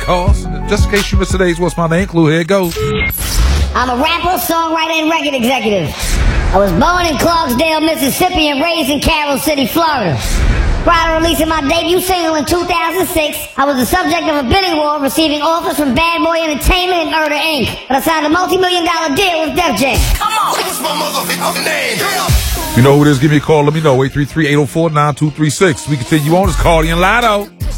calls. Just in case you missed today's What's My Name clue, here it goes. I'm a rapper, songwriter, and record executive. I was born in Clarksdale, Mississippi, and raised in Carroll City, Florida. Prior to releasing my debut single in 2006, I was the subject of a bidding war, receiving offers from Bad Boy Entertainment and Murder Inc. But I signed a multi-million-dollar deal with Def Jam. Come on, what's my motherfucking name? You know who it is? Give me a call. Let me know. 833-804-9236. We continue on. It's Cardi and Lotto.